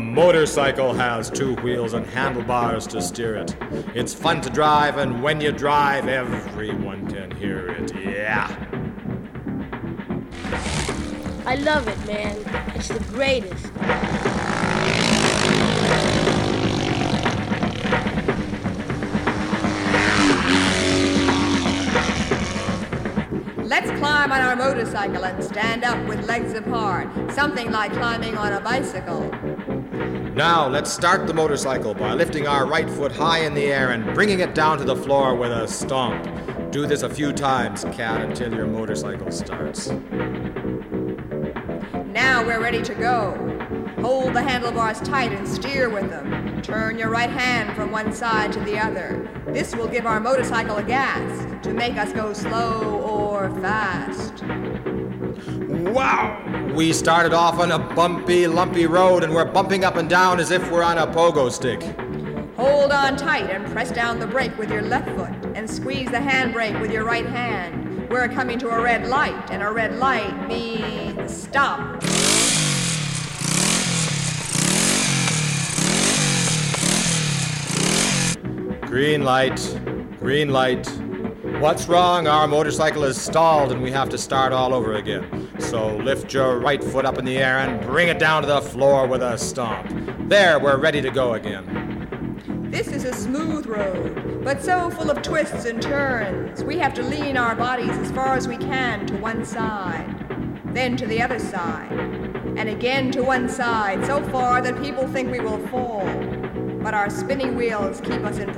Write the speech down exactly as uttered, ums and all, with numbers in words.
motorcycle has two wheels and handlebars to steer it. It's fun to drive, and when you drive, everyone can hear it. Yeah. I love it, man. It's the greatest. Let's climb on our motorcycle and stand up with legs apart, something like climbing on a bicycle. Now, let's start the motorcycle by lifting our right foot high in the air and bringing it down to the floor with a stomp. Do this a few times, cat, until your motorcycle starts. Now we're ready to go. Hold the handlebars tight and steer with them. Turn your right hand from one side to the other. This will give our motorcycle a gas to make us go slow or fast. Wow! We started off on a bumpy, lumpy road, and we're bumping up and down as if we're on a pogo stick. Hold on tight and press down the brake with your left foot and squeeze the handbrake with your right hand. We're coming to a red light, and a red light means stop. Green light, green light. What's wrong? Our motorcycle is stalled and we have to start all over again. So lift your right foot up in the air and bring it down to the floor with a stomp. There, we're ready to go again. This is a smooth road, but so full of twists and turns. We have to lean our bodies as far as we can to one side, then to the other side, and again to one side, so far that people think we will fall. But our spinning wheels keep us in